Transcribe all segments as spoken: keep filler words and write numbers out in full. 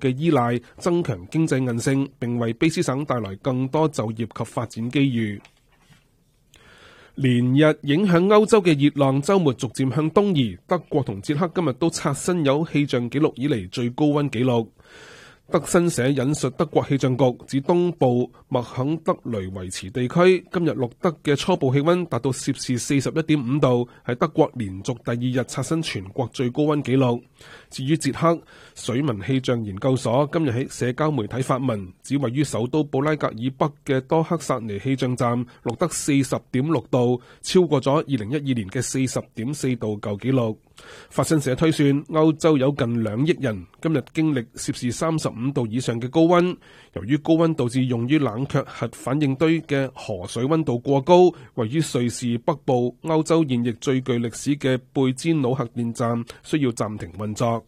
嘅依賴，增強經濟韌性，並為卑詩省帶來更多就業及發展機遇。連日影響歐洲嘅熱浪週末逐漸向東移，德國同捷克今日都刷新有氣象紀錄以嚟最高溫紀錄。德新社引述德國氣象局指，東部麥肯德雷維茨地區今日錄得嘅初步氣溫達到攝氏四十一點五度，係德國連續第二日刷新全國最高溫紀錄。至於捷克，水文氣象研究所今日喺社交媒體發文，指位於首都布拉格以北嘅多克薩尼氣象站錄得四十點六度，超過咗二零一二年嘅四十點四度舊紀錄。法新社推算，歐洲有近兩億人今日經歷攝氏三十五度以上嘅高溫。由於高溫導致用於冷卻核反應堆嘅河水溫度過高，位於瑞士北部歐洲現役最具歷史嘅貝茲努核電站需要暫停運作。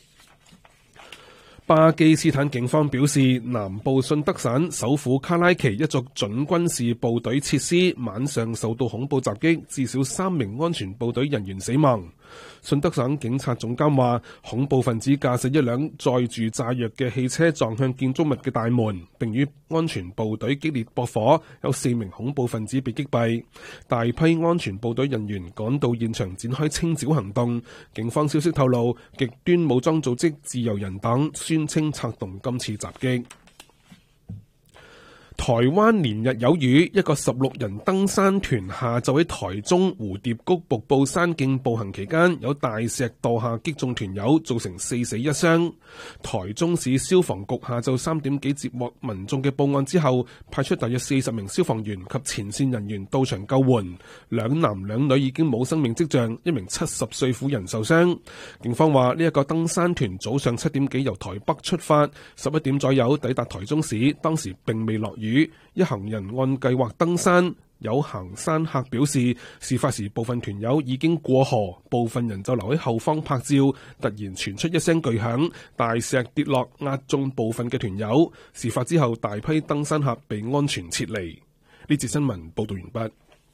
巴基斯坦警方表示，南部信德省首府卡拉奇一座準軍事部隊設施晚上受到恐怖襲擊，至少三名安全部隊人員死亡。信德省警察總監話，恐怖分子駕駛一輛載住炸藥嘅汽車撞向建築物嘅大門，並與安全部隊激烈駁火，有四名恐怖分子被擊斃。大批安全部隊人員趕到現場展開清剿行動。警方消息透露，極端武裝組織自由人黨宣稱策動今次襲擊。台灣連日有雨，一個十六人登山團下晝喺台中蝴蝶谷瀑布山徑步行期間，有大石墮下擊中團友，造成四死一傷。台中市消防局下晝三點幾接獲民眾嘅報案之後，派出大約四十名消防員及前線人員到場救援。兩男兩女已經冇生命跡象，一名七十歲婦人受傷。警方話呢一個登山團早上七點幾由台北出發，十一點左右抵達台中市，當時並未落雨。一行人按計劃登山，有行山客表示，事發時部分團友已經過河，部分人就留喺後方拍照。突然傳出一聲巨響，大石跌落壓中部分嘅團友。事發之後，大批登山客被安全撤離。呢節新聞報道完畢。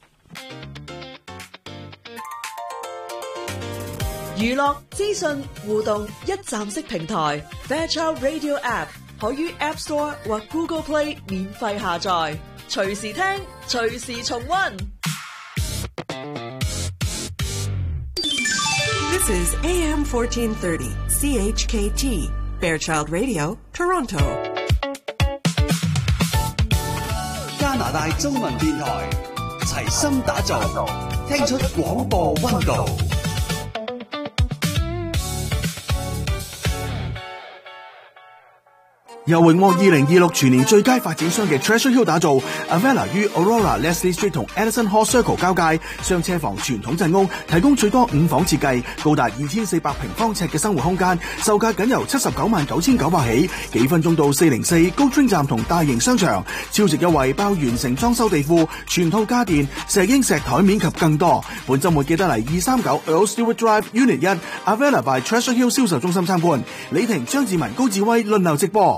娛樂資訊互動一站式平台 Fairchild Radio App。可於 App Store 或 Google Play 免費下載，隨時聽，隨時重溫。 This is A M fourteen thirty C H K T Fairchild Radio Toronto。 加拿大中文電台齊心打造，聽出廣播溫度。 由榮獲二零二六全年最佳發展商嘅 Treasure Hill 打造 Avella 於 Aurora Leslie Street 同 Edison Hall Circle 交界雙車房傳統鎮屋，提供最多五房設計，高達二千四百平方尺嘅生活空間，售價僅由七十九萬九千九百起，幾分鐘到四零四高 train 站同大型商場，超值優惠包完成裝修地庫、全套家電、石英石台面及更多。本週末記得嚟二三九 Earl Stewart Drive Unit 一 Avella by Treasure Hill 銷售中心參觀。李婷、張志文、高志威輪流直播。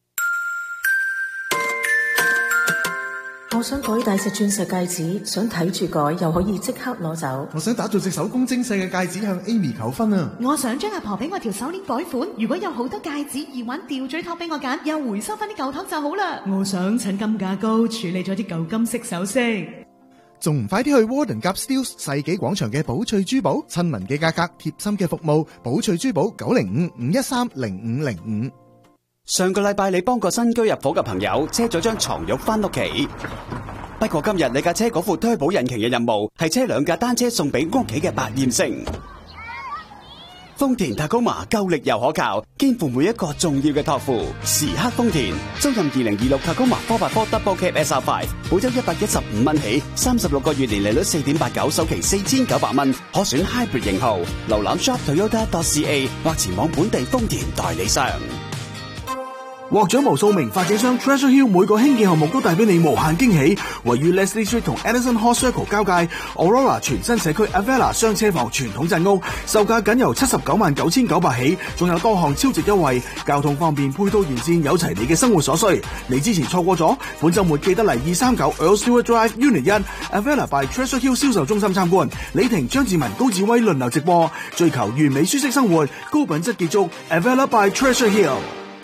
我想改大隻鑽石戒指，想睇住改又可以即刻攞走。 我想打造隻手工精細嘅戒指向 Amy 求婚啊！ 我想將阿婆俾我條手鏈改款，如果有好多戒指耳環吊墜托俾我揀，又回收翻啲舊托就好啦。 我想趁金價高處理咗啲舊金色首飾， 仲唔快啲去 Warden Gap Steeles 世紀廣場嘅寶翠珠寶，親民嘅價格，貼心嘅服務，寶翠珠寶九零五五一三零五零五。 上個禮拜你幫個新居入伙嘅朋友車咗張床褥翻屋企，不過今日你架車嗰副推保引擎嘅任務係車兩架單車送俾屋企嘅百厭星。豐田 Tacoma 夠力又可靠，肩負每一個重要嘅託付。時刻豐田，租賃二零二六 Tacoma four by four Double Cab S R five， 保週一百一十五蚊起，三十六個月年利率四點八九，首期四千九百蚊，可選 Hybrid 型號。瀏覽 shop toyota dot c a 或前往本地豐田代理商。 獲獎無數名發展商 Treasure Hill 每個興建項目都帶俾你無限驚喜。位於 Leslie Street 同 Edison Hall Circle 交界 Aurora 全新社區 Avella 雙車房傳統鎮屋，售價僅由七十九萬九千九百起，仲有多項超值優惠，交通方便，配套完善，有齊你嘅生活所需。你之前錯過咗，本週末記得嚟二三九 Earl Stewart Drive Unit 一 Avella by Treasure Hill 銷售中心參觀。李婷、張志文、高志威輪流直播，追求完美舒適生活，高品質建築 Avella by Treasure Hill。